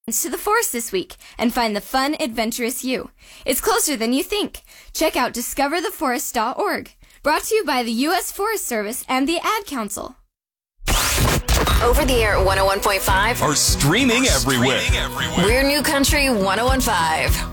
to the forest this week and find the fun, adventurous you. It's closer than you think. Check out discovertheforest.org. Brought to you by the U.S. Forest Service and the Ad Council. Over the air at 101.5. Or streaming everywhere. We're New Country 101.5.